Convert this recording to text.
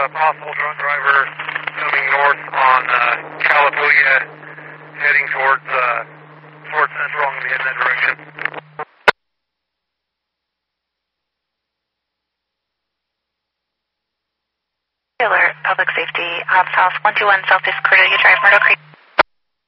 a possible drunk driver coming north on Calapooya, heading towards Central. I'm going to be heading that direction. Alert, public safety, Ops House 121 Southeast Cordelia Drive, Myrtle Creek.